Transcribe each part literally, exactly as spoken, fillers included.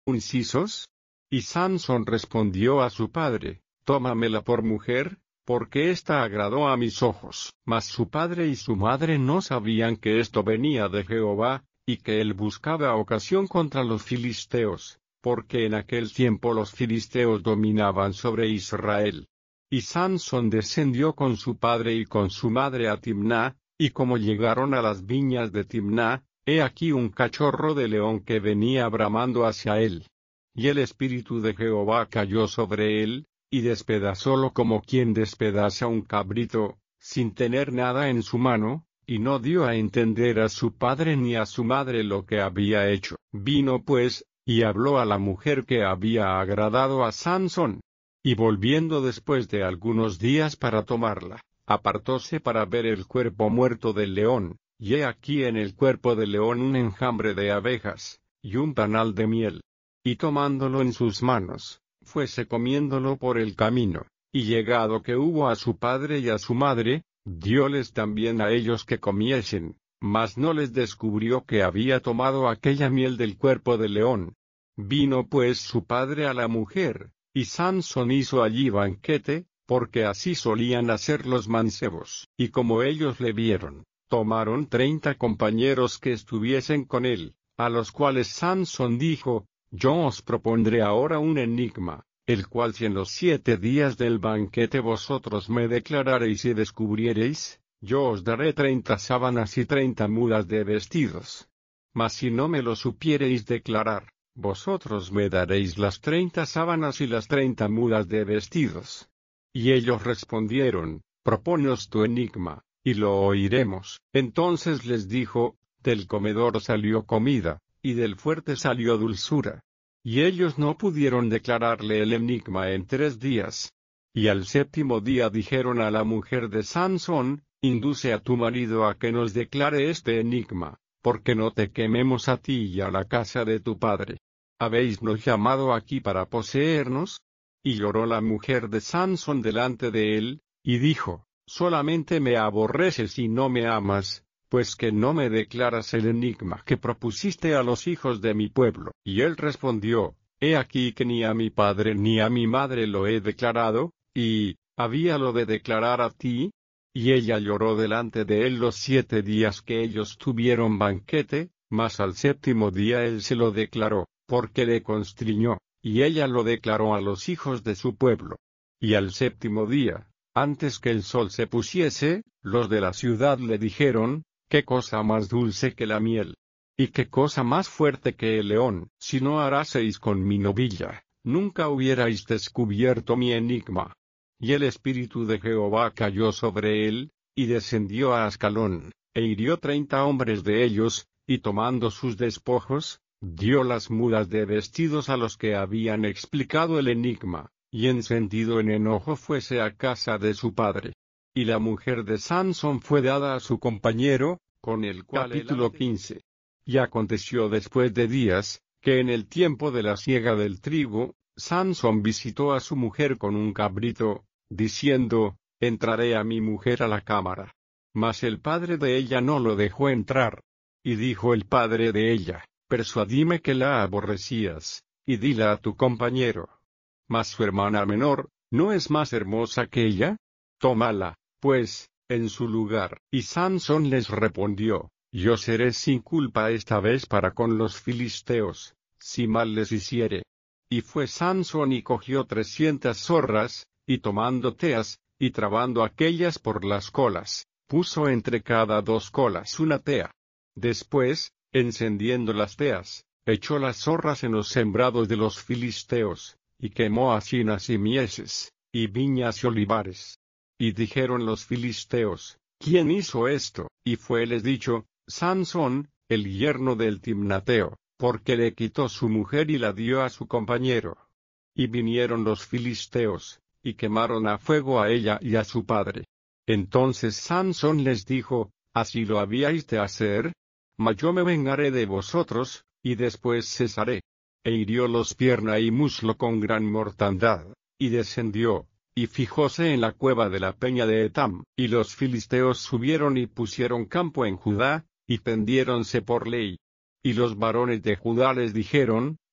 circuncisos? Y Sansón respondió a su padre, tómamela por mujer, porque ésta agradó a mis ojos. Mas su padre y su madre no sabían que esto venía de Jehová, y que él buscaba ocasión contra los filisteos, porque en aquel tiempo los filisteos dominaban sobre Israel. Y Sansón descendió con su padre y con su madre a Timná, y como llegaron a las viñas de Timná, he aquí un cachorro de león que venía bramando hacia él. Y el espíritu de Jehová cayó sobre él, y despedazólo como quien despedaza un cabrito, sin tener nada en su mano, y no dio a entender a su padre ni a su madre lo que había hecho. Vino pues, y habló a la mujer que había agradado a Sansón. Y volviendo después de algunos días para tomarla, apartóse para ver el cuerpo muerto del león, y he aquí en el cuerpo del león un enjambre de abejas, y un panal de miel. Y tomándolo en sus manos, fuese comiéndolo por el camino, y llegado que hubo a su padre y a su madre, dióles también a ellos que comiesen, mas no les descubrió que había tomado aquella miel del cuerpo del león. Vino pues su padre a la mujer, y Sansón hizo allí banquete, porque así solían hacer los mancebos. Y como ellos le vieron, tomaron treinta compañeros que estuviesen con él, a los cuales Sansón dijo, yo os propondré ahora un enigma, el cual si en los siete días del banquete vosotros me declarareis y descubriereis, yo os daré treinta sábanas y treinta mudas de vestidos. Mas si no me lo supiereis declarar, vosotros me daréis las treinta sábanas y las treinta mudas de vestidos. Y ellos respondieron, propóneos tu enigma, y lo oiremos. Entonces les dijo, del comedor salió comida, y del fuerte salió dulzura. Y ellos no pudieron declararle el enigma en tres días. Y al séptimo día dijeron a la mujer de Sansón, induce a tu marido a que nos declare este enigma, porque no te quememos a ti y a la casa de tu padre. ¿Habéisnos llamado aquí para poseernos? Y lloró la mujer de Sansón delante de él, y dijo, solamente me aborreces y no me amas, pues que no me declaras el enigma que propusiste a los hijos de mi pueblo. Y él respondió, he aquí que ni a mi padre ni a mi madre lo he declarado, y, ¿habíalo de declarar a ti? Y ella lloró delante de él los siete días que ellos tuvieron banquete, mas al séptimo día él se lo declaró, porque le constriñó, y ella lo declaró a los hijos de su pueblo. Y al séptimo día, antes que el sol se pusiese, los de la ciudad le dijeron, qué cosa más dulce que la miel, y qué cosa más fuerte que el león. Si no haraseis con mi novilla, nunca hubierais descubierto mi enigma. Y el espíritu de Jehová cayó sobre él, y descendió a Ascalón, e hirió treinta hombres de ellos, y tomando sus despojos, dio las mudas de vestidos a los que habían explicado el enigma, y encendido en enojo fuese a casa de su padre. Y la mujer de Sansón fue dada a su compañero, con el cual capítulo quince. Y aconteció después de días, que en el tiempo de la siega del trigo, Sansón visitó a su mujer con un cabrito, diciendo, entraré a mi mujer a la cámara. Mas el padre de ella no lo dejó entrar. Y dijo el padre de ella, persuadime que la aborrecías, y dila a tu compañero. Mas su hermana menor, ¿no es más hermosa que ella? Tómala, pues, en su lugar. Y Sansón les respondió, yo seré sin culpa esta vez para con los filisteos, si mal les hiciere. Y fue Sansón y cogió trescientas zorras, y tomando teas, y trabando aquellas por las colas, puso entre cada dos colas una tea. Después, encendiendo las teas, echó las zorras en los sembrados de los filisteos, y quemó hacinas y mieses, y viñas y olivares. Y dijeron los filisteos, ¿quién hizo esto? Y fueles dicho, Sansón, el yerno del Timnateo, porque le quitó su mujer y la dio a su compañero. Y vinieron los filisteos, y quemaron a fuego a ella y a su padre. Entonces Sansón les dijo, ¿así lo habíais de hacer? Mas yo me vengaré de vosotros, y después cesaré. E hiriólos pierna y muslo con gran mortandad, y descendió, y fijóse en la cueva de la peña de Etam. Y los filisteos subieron y pusieron campo en Judá, y tendiéronse por ley. Y los varones de Judá les dijeron,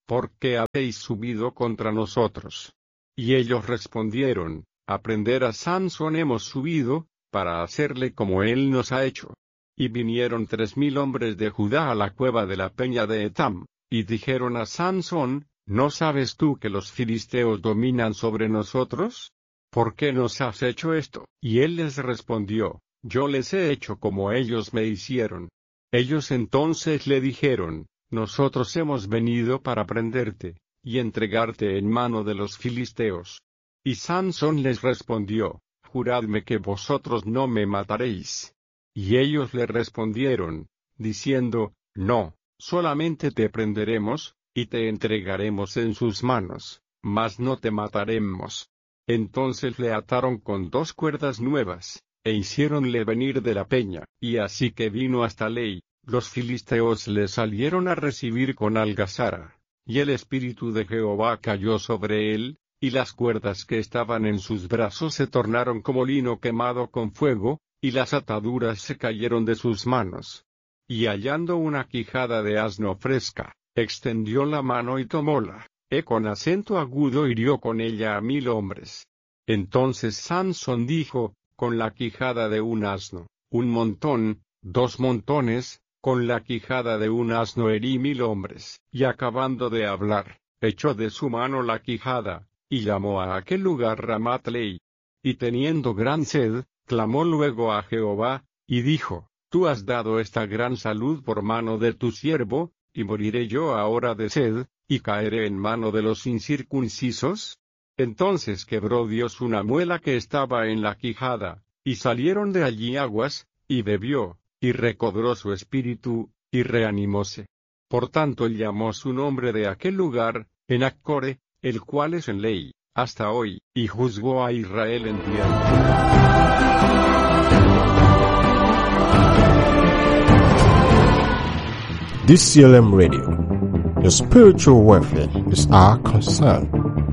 ¿por qué habéis subido contra nosotros? Y ellos respondieron, a prender a Sansón hemos subido, para hacerle como él nos ha hecho. Y vinieron tres mil hombres de Judá a la cueva de la peña de Etam, y dijeron a Sansón, ¿no sabes tú que los filisteos dominan sobre nosotros? ¿Por qué nos has hecho esto? Y él les respondió, yo les he hecho como ellos me hicieron. Ellos entonces le dijeron, nosotros hemos venido para prenderte, y entregarte en mano de los filisteos. Y Sansón les respondió, juradme que vosotros no me mataréis. Y ellos le respondieron, diciendo, no, solamente te prenderemos, y te entregaremos en sus manos, mas no te mataremos. Entonces le ataron con dos cuerdas nuevas, e hiciéronle venir de la peña, y así que vino hasta Lei, los filisteos le salieron a recibir con algazara, y el espíritu de Jehová cayó sobre él, y las cuerdas que estaban en sus brazos se tornaron como lino quemado con fuego, y las ataduras se cayeron de sus manos. Y hallando una quijada de asno fresca, extendió la mano y tomóla, e con acento agudo hirió con ella a mil hombres. Entonces Sansón dijo, con la quijada de un asno, un montón, dos montones, con la quijada de un asno herí mil hombres. Y acabando de hablar, echó de su mano la quijada, y llamó a aquel lugar Ramat Lei. Y teniendo gran sed, clamó luego a Jehová, y dijo, Tú has dado esta gran salud por mano de tu siervo, y moriré yo ahora de sed, y caeré en mano de los incircuncisos. Entonces quebró Dios una muela que estaba en la quijada, y salieron de allí aguas, y bebió, y recobró su espíritu, y reanimóse. Por tanto llamó su nombre de aquel lugar, Enaccore, el cual es en Lei, hasta hoy, y juzgó a Israel en tierra. This C L M Radio, your spiritual welfare is our concern.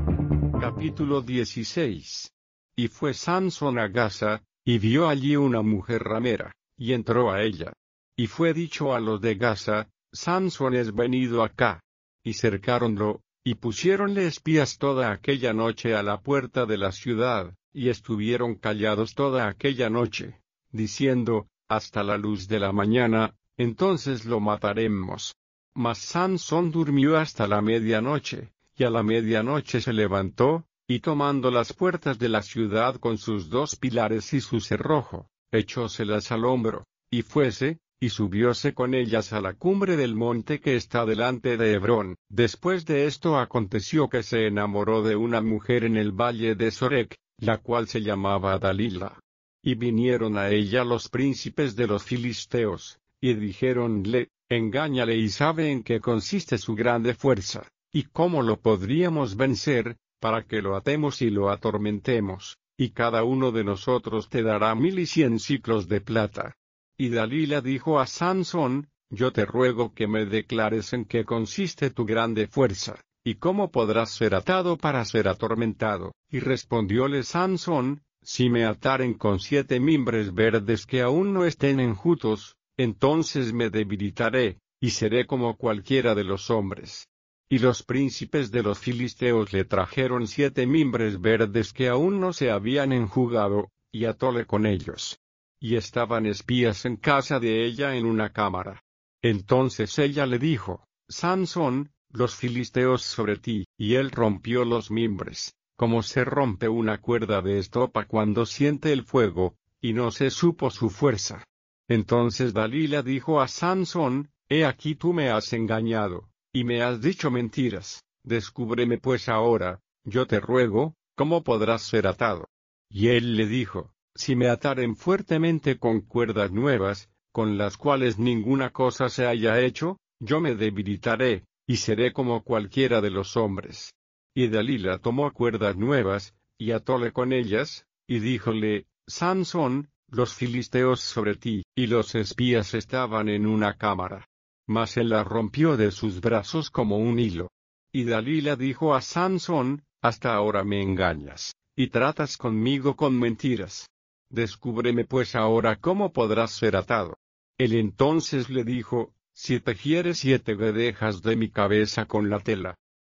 Capítulo dieciséis. Y fue Sansón a Gaza, y vio allí una mujer ramera, y entró a ella. Y fue dicho a los de Gaza, Sansón es venido acá. Y cercáronlo, y pusiéronle espías toda aquella noche a la puerta de la ciudad, y estuvieron callados toda aquella noche, diciendo, hasta la luz de la mañana, entonces lo mataremos. Mas Sansón durmió hasta la medianoche, y a la medianoche se levantó, y tomando las puertas de la ciudad con sus dos pilares y su cerrojo, echóselas al hombro, y fuese, y subióse con ellas a la cumbre del monte que está delante de Hebrón. Después de esto aconteció que se enamoró de una mujer en el valle de Sorek, la cual se llamaba Dalila. Y vinieron a ella los príncipes de los filisteos, y dijéronle, engáñale y sabe en qué consiste su grande fuerza, y cómo lo podríamos vencer, para que lo atemos y lo atormentemos, y cada uno de nosotros te dará mil y cien siclos de plata. Y Dalila dijo a Sansón, yo te ruego que me declares en qué consiste tu grande fuerza, y cómo podrás ser atado para ser atormentado. Y respondióle Sansón, si me ataren con siete mimbres verdes que aún no estén enjutos, entonces me debilitaré, y seré como cualquiera de los hombres. Y los príncipes de los filisteos le trajeron siete mimbres verdes que aún no se habían enjugado, y atóle con ellos. Y estaban espías en casa de ella en una cámara. Entonces ella le dijo, Sansón, los filisteos sobre ti, y él rompió los mimbres, como se rompe una cuerda de estopa cuando siente el fuego, y no se supo su fuerza. Entonces Dalila dijo a Sansón, he aquí tú me has engañado, y me has dicho mentiras, descúbreme pues ahora, yo te ruego, cómo podrás ser atado. Y él le dijo, si me ataren fuertemente con cuerdas nuevas, con las cuales ninguna cosa se haya hecho, yo me debilitaré, y seré como cualquiera de los hombres. Y Dalila tomó cuerdas nuevas, y atóle con ellas, y díjole, Sansón, los filisteos sobre ti, y los espías estaban en una cámara. Mas él la rompió de sus brazos como un hilo. Y Dalila dijo a Sansón, hasta ahora me engañas, y tratas conmigo con mentiras. Descúbreme pues ahora cómo podrás ser atado. Él entonces le dijo, si tejieres siete guedejas de mi cabeza con la tela,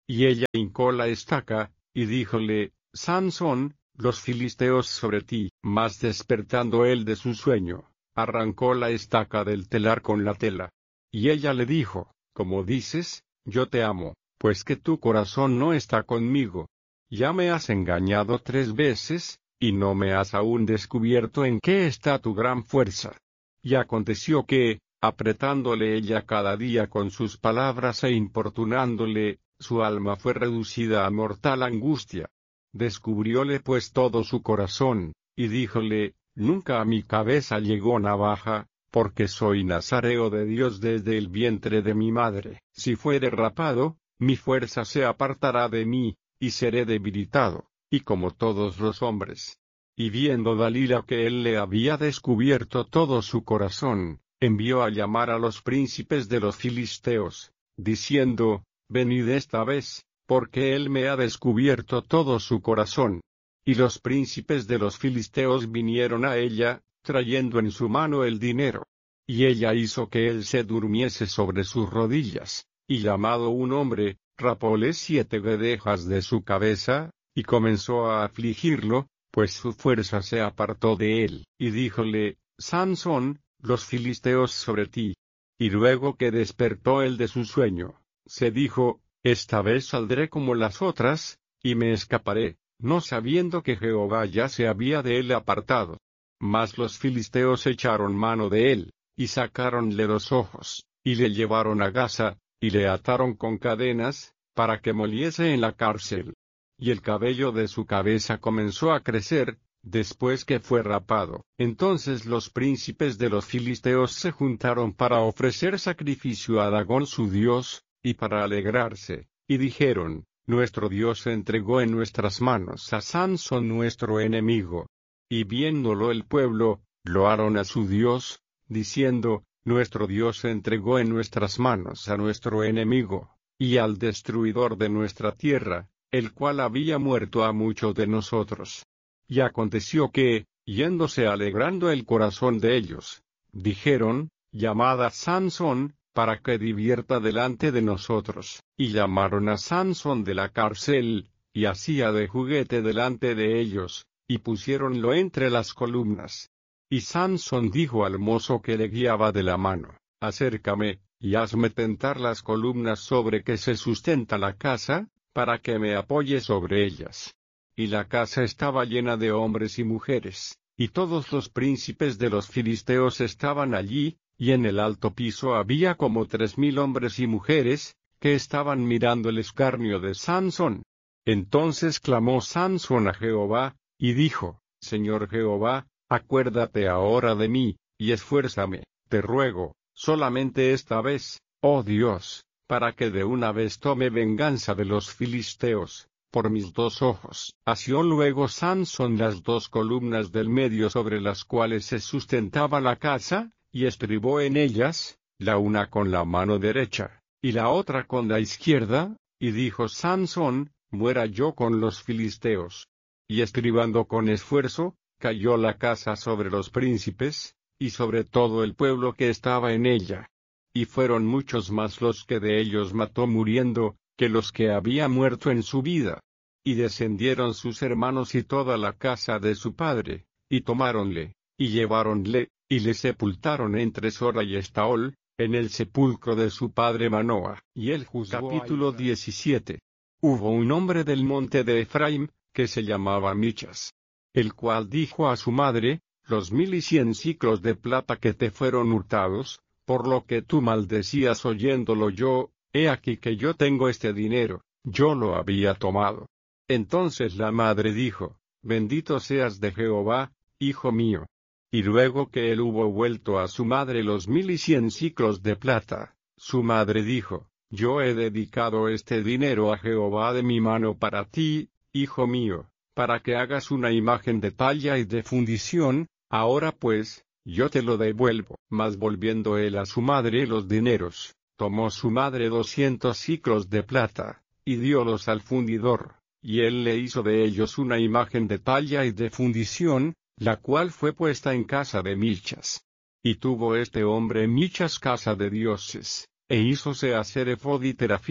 Y ella hincó la estaca, y díjole, Sansón, los filisteos sobre ti. Mas despertando él de su sueño, arrancó la estaca del telar con la tela. Y ella le dijo, como dices, yo te amo, pues que tu corazón no está conmigo. Ya me has engañado tres veces, y no me has aún descubierto en qué está tu gran fuerza. Y aconteció que, apretándole ella cada día con sus palabras e importunándole, su alma fue reducida a mortal angustia. Descubrióle pues todo su corazón, y díjole, nunca a mi cabeza llegó navaja, porque soy nazareo de Dios desde el vientre de mi madre. Si fuere rapado, mi fuerza se apartará de mí, y seré debilitado, y como todos los hombres. Y viendo Dalila que él le había descubierto todo su corazón, envió a llamar a los príncipes de los filisteos, diciendo, venid esta vez, porque él me ha descubierto todo su corazón. Y los príncipes de los filisteos vinieron a ella, trayendo en su mano el dinero. Y ella hizo que él se durmiese sobre sus rodillas, y llamado un hombre, rapóle siete guedejas de su cabeza, y comenzó a afligirlo, pues su fuerza se apartó de él, y díjole, Sansón, los filisteos sobre ti. Y luego que despertó él de su sueño, se dijo, esta vez saldré como las otras, y me escaparé, no sabiendo que Jehová ya se había de él apartado. Mas los filisteos echaron mano de él, y sacáronle los ojos, y le llevaron a Gaza, y le ataron con cadenas, para que moliese en la cárcel. Y el cabello de su cabeza comenzó a crecer, después que fue rapado. Entonces los príncipes de los filisteos se juntaron para ofrecer sacrificio a Dagón su dios, y para alegrarse, y dijeron, nuestro Dios entregó en nuestras manos a Sansón nuestro enemigo. Y viéndolo el pueblo, loaron a su Dios, diciendo, nuestro Dios entregó en nuestras manos a nuestro enemigo, y al destruidor de nuestra tierra, el cual había muerto a muchos de nosotros. Y aconteció que, yéndose alegrando el corazón de ellos, dijeron, llamad a Sansón, para que divierta delante de nosotros. Y llamaron a Sansón de la cárcel, y hacía de juguete delante de ellos, y pusiéronlo entre las columnas. Y Sansón dijo al mozo que le guiaba de la mano, acércame, y hazme tentar las columnas sobre que se sustenta la casa, para que me apoye sobre ellas. Y la casa estaba llena de hombres y mujeres, y todos los príncipes de los filisteos estaban allí, y en el alto piso había como tres mil hombres y mujeres, que estaban mirando el escarnio de Sansón. Entonces clamó Sansón a Jehová, y dijo, Señor Jehová, acuérdate ahora de mí, y esfuérzame, te ruego, solamente esta vez, oh Dios, para que de una vez tome venganza de los filisteos, por mis dos ojos. Asió luego Sansón las dos columnas del medio sobre las cuales se sustentaba la casa, y estribó en ellas, la una con la mano derecha, y la otra con la izquierda, y dijo Sansón, muera yo con los filisteos. Y estribando con esfuerzo, cayó la casa sobre los príncipes, y sobre todo el pueblo que estaba en ella. Y fueron muchos más los que de ellos mató muriendo, que los que había muerto en su vida. Y descendieron sus hermanos y toda la casa de su padre, y tomáronle, y lleváronle, y le sepultaron entre Sora y Estaol, en el sepulcro de su padre Manoah. Y él juzgó. Capítulo diecisiete. Hubo un hombre del monte de Efraim, que se llamaba Michas, el cual dijo a su madre, los mil y cien siclos de plata que te fueron hurtados, por lo que tú maldecías oyéndolo yo, he aquí que yo tengo este dinero, yo lo había tomado. Entonces la madre dijo, bendito seas de Jehová, hijo mío. Y luego que él hubo vuelto a su madre los mil y cien siclos de plata, su madre dijo, yo he dedicado este dinero a Jehová de mi mano para ti, hijo mío, para que hagas una imagen de talla y de fundición, ahora pues, yo te lo devuelvo. Mas volviendo él a su madre los dineros, tomó su madre doscientos siclos de plata, y diólos al fundidor, y él le hizo de ellos una imagen de talla y de fundición, la cual fue puesta en casa de Michas. Y tuvo este hombre Michas casa de dioses, e hízose hacer efod y terafim,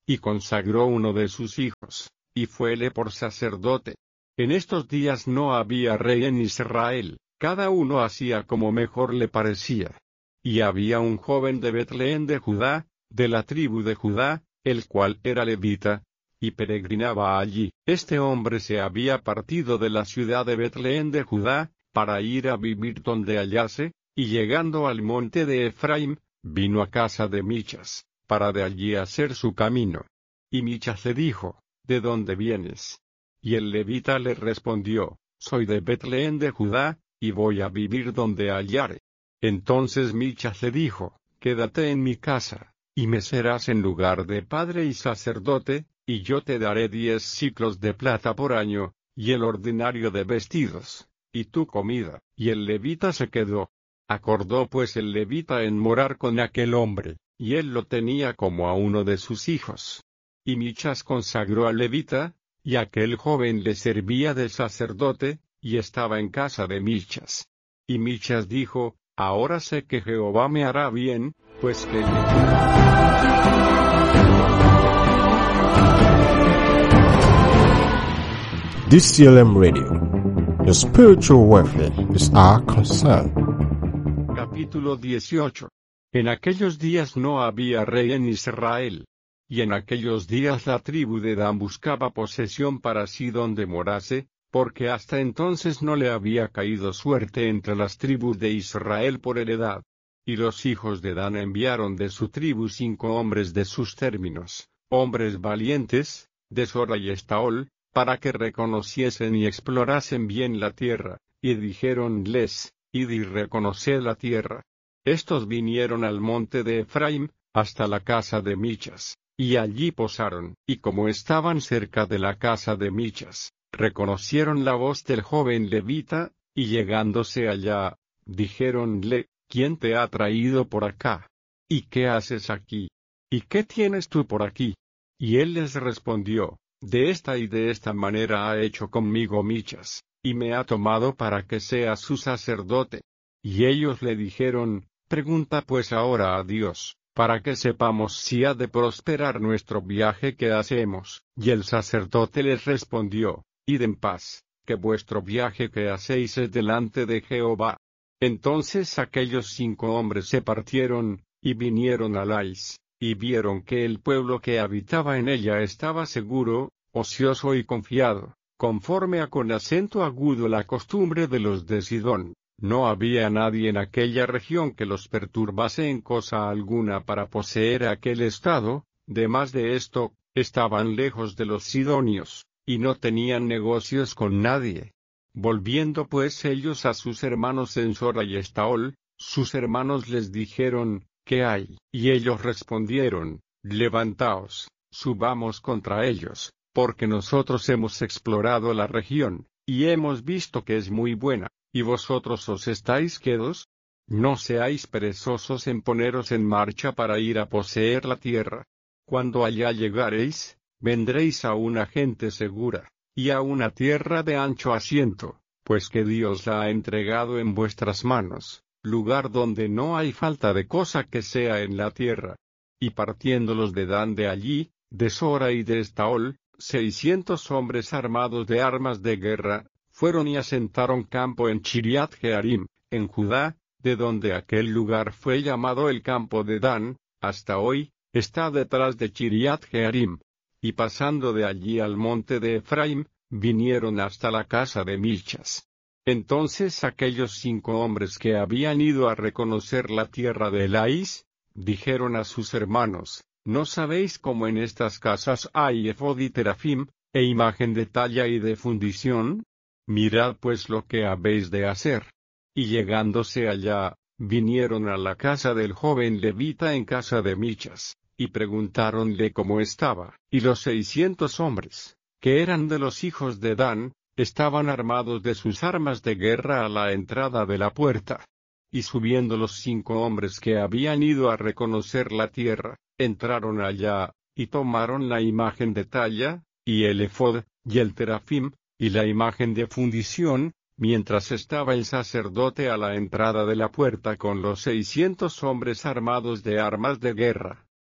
y consagró uno de sus hijos, y fuele por sacerdote. En estos días no había rey en Israel, cada uno hacía como mejor le parecía. Y había un joven de Betlehén de Judá, de la tribu de Judá, el cual era levita, y peregrinaba allí. Este hombre se había partido de la ciudad de Betlehén de Judá, para ir a vivir donde hallase, y llegando al monte de Efraim, vino a casa de Michas, para de allí hacer su camino. Y Michas le dijo, ¿de dónde vienes? Y el levita le respondió, soy de Betlehén de Judá, y voy a vivir donde hallare. Entonces Michas le dijo, quédate en mi casa, y me serás en lugar de padre y sacerdote, y yo te daré diez siclos de plata por año, y el ordinario de vestidos, y tu comida. Y el levita se quedó. Acordó pues el levita en morar con aquel hombre, y él lo tenía como a uno de sus hijos. Y Michas consagró al levita, y aquel joven le servía de sacerdote, y estaba en casa de Michas. Y Michas dijo, ahora sé que Jehová me hará bien, pues que D C L M Radio. Your spiritual welfare is our concern. Capítulo dieciocho. En aquellos días no había rey en Israel. Y en aquellos días la tribu de Dan buscaba posesión para sí donde morase, porque hasta entonces no le había caído suerte entre las tribus de Israel por heredad. Y los hijos de Dan enviaron de su tribu cinco hombres de sus términos, hombres valientes, de Sora y Estaol, para que reconociesen y explorasen bien la tierra, y dijéronles, id y reconoced la tierra. Estos vinieron al monte de Efraim, hasta la casa de Michas, y allí posaron, y como estaban cerca de la casa de Michas, reconocieron la voz del joven levita, y llegándose allá, dijéronle, ¿quién te ha traído por acá? ¿Y qué haces aquí? ¿Y qué tienes tú por aquí? Y él les respondió, de esta y de esta manera ha hecho conmigo Michas, y me ha tomado para que sea su sacerdote. Y ellos le dijeron, pregunta pues ahora a Dios, para que sepamos si ha de prosperar nuestro viaje que hacemos. Y el sacerdote les respondió, id en paz, que vuestro viaje que hacéis es delante de Jehová. Entonces aquellos cinco hombres se partieron, y vinieron a Lais, y vieron que el pueblo que habitaba en ella estaba seguro, ocioso y confiado, conforme a con acento agudo la costumbre de los de Sidón. No había nadie en aquella región que los perturbase en cosa alguna para poseer aquel estado, demás de esto, estaban lejos de los sidonios, y no tenían negocios con nadie. Volviendo pues ellos a sus hermanos en Sora y Estaol, sus hermanos les dijeron, ¿qué hay? Y ellos respondieron, levantaos, subamos contra ellos, porque nosotros hemos explorado la región, y hemos visto que es muy buena. ¿Y vosotros os estáis quedos? No seáis perezosos en poneros en marcha para ir a poseer la tierra. Cuando allá llegareis, vendréis a una gente segura, y a una tierra de ancho asiento, pues que Dios la ha entregado en vuestras manos, lugar donde no hay falta de cosa que sea en la tierra. Y partiendo los de Dan de allí, de Sora y de Estaol, seiscientos hombres armados de armas de guerra, fueron y asentaron campo en Chiriat Jearim, en Judá, de donde aquel lugar fue llamado el campo de Dan, hasta hoy, está detrás de Chiriat Jearim. Y pasando de allí al monte de Efraim, vinieron hasta la casa de Michas. Entonces aquellos cinco hombres que habían ido a reconocer la tierra de Lais, dijeron a sus hermanos, ¿no sabéis cómo en estas casas hay efod y terafim, e imagen de talla y de fundición? Mirad pues lo que habéis de hacer. Y llegándose allá, vinieron a la casa del joven levita en casa de Michas, y preguntáronle cómo estaba. Y los seiscientos hombres, que eran de los hijos de Dan, estaban armados de sus armas de guerra a la entrada de la puerta. Y subiendo los cinco hombres que habían ido a reconocer la tierra, entraron allá, y tomaron la imagen de talla, y el efod, y el terafim, y la imagen de fundición, mientras estaba el sacerdote a la entrada de la puerta con los seiscientos hombres armados de armas de guerra.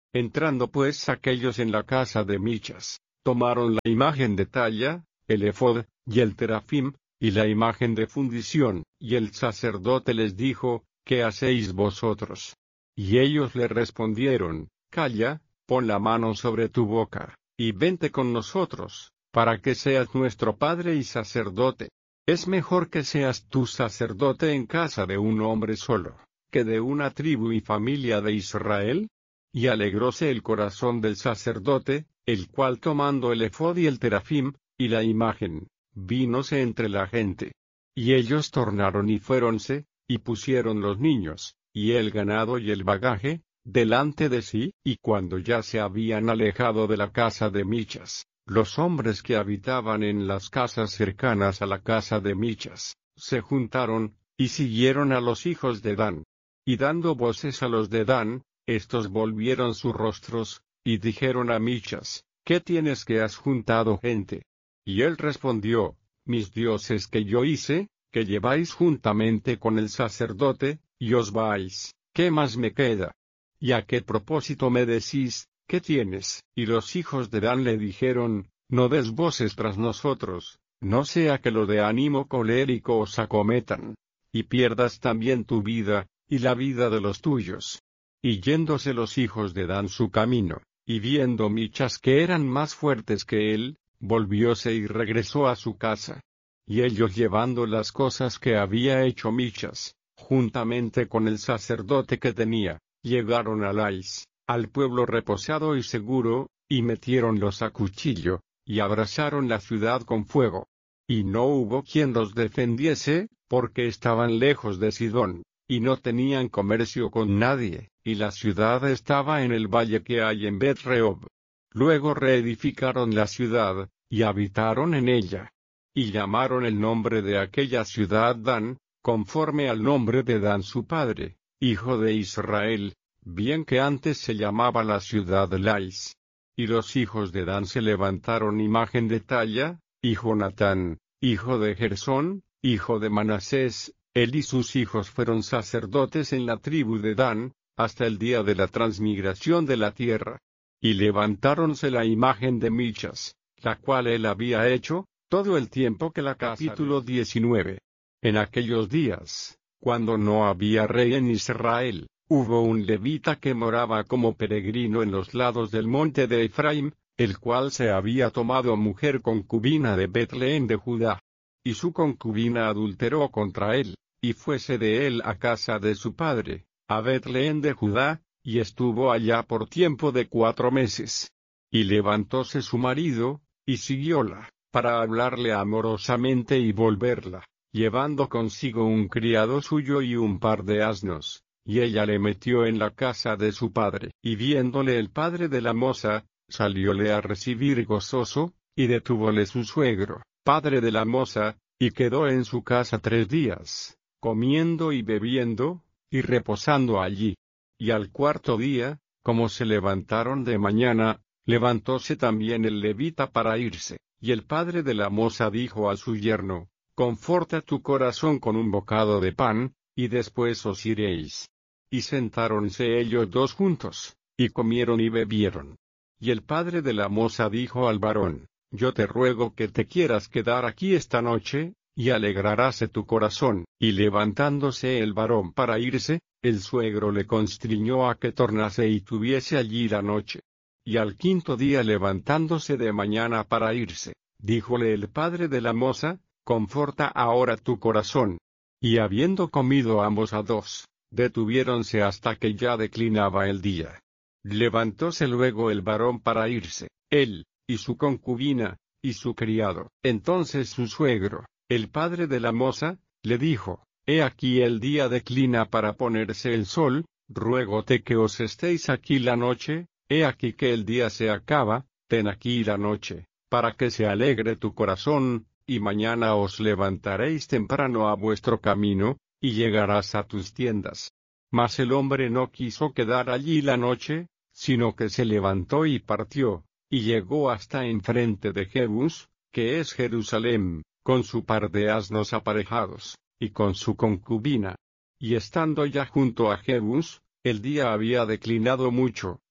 Entrando pues aquellos en la casa de Michas, tomaron la imagen de talla, el efod, y el terafim, y la imagen de fundición, y el sacerdote les dijo, ¿qué hacéis vosotros? Y ellos le respondieron, calla, pon la mano sobre tu boca, y vente con nosotros, para que seas nuestro padre y sacerdote. Es mejor que seas tú sacerdote en casa de un hombre solo, que de una tribu y familia de Israel. Y alegróse el corazón del sacerdote, el cual tomando el efod y el terafim, y la imagen, vínose entre la gente. Y ellos tornaron y fuéronse, y pusieron los niños, y el ganado y el bagaje, delante de sí, y cuando ya se habían alejado de la casa de Michas, los hombres que habitaban en las casas cercanas a la casa de Michas, se juntaron, y siguieron a los hijos de Dan. Y dando voces a los de Dan, estos volvieron sus rostros, y dijeron a Michas, ¿qué tienes que has juntado gente? Y él respondió, mis dioses que yo hice, que lleváis juntamente con el sacerdote, y os vais, ¿qué más me queda? ¿Y a qué propósito me decís, qué tienes? Y los hijos de Dan le dijeron, no des voces tras nosotros, no sea que lo de ánimo colérico os acometan, y pierdas también tu vida, y la vida de los tuyos. Y yéndose los hijos de Dan su camino, y viendo Michas que eran más fuertes que él, volvióse y regresó a su casa. Y ellos llevando las cosas que había hecho Michas, juntamente con el sacerdote que tenía, llegaron a Lais, al pueblo reposado y seguro, y metiéronlos a cuchillo, y abrasaron la ciudad con fuego. Y no hubo quien los defendiese, porque estaban lejos de Sidón, y no tenían comercio con nadie. Y la ciudad estaba en el valle que hay en Bet-Rehob. Luego reedificaron la ciudad, y habitaron en ella. Y llamaron el nombre de aquella ciudad Dan, conforme al nombre de Dan su padre, hijo de Israel, bien que antes se llamaba la ciudad Lais. Y los hijos de Dan se levantaron imagen de talla, y Jonatán, hijo de Gersón, hijo de Manasés, él y sus hijos fueron sacerdotes en la tribu de Dan, hasta el día de la transmigración de la tierra. Y levantáronse la imagen de Michas, la cual él había hecho, todo el tiempo que la capítulo diecinueve. En aquellos días, cuando no había rey en Israel, hubo un levita que moraba como peregrino en los lados del monte de Efraim, el cual se había tomado mujer concubina de Betlehem de Judá. Y su concubina adulteró contra él, y fuese de él a casa de su padre, a Betlehem de Judá, y estuvo allá por tiempo de cuatro meses. Y levantóse su marido, y siguióla, para hablarle amorosamente y volverla, llevando consigo un criado suyo y un par de asnos, y ella le metió en la casa de su padre. Y viéndole el padre de la moza, salióle a recibir gozoso, y detúvole su suegro, padre de la moza, y quedó en su casa tres días, comiendo y bebiendo, y reposando allí. Y al cuarto día, como se levantaron de mañana, levantóse también el levita para irse, y el padre de la moza dijo a su yerno, conforta tu corazón con un bocado de pan, y después os iréis. Y sentáronse ellos dos juntos, y comieron y bebieron. Y el padre de la moza dijo al varón, yo te ruego que te quieras quedar aquí esta noche, y alegraráse tu corazón. Y levantándose el varón para irse, el suegro le constriñó a que tornase y tuviese allí la noche. Y al quinto día levantándose de mañana para irse, díjole el padre de la moza, conforta ahora tu corazón. Y habiendo comido ambos a dos, detuviéronse hasta que ya declinaba el día. Levantóse luego el varón para irse, él, y su concubina, y su criado. Entonces su suegro, el padre de la moza, le dijo, he aquí el día declina para ponerse el sol, ruégote que os estéis aquí la noche, he aquí que el día se acaba, ten aquí la noche, para que se alegre tu corazón, y mañana os levantaréis temprano a vuestro camino, y llegarás a tus tiendas. Mas el hombre no quiso quedar allí la noche, sino que se levantó y partió, y llegó hasta enfrente de Jebús, que es Jerusalén, con su par de asnos aparejados, y con su concubina. Y estando ya junto a Jebús, el día había declinado mucho,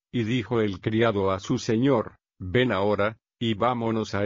Y dijo el criado a su señor: Ven ahora, y vámonos a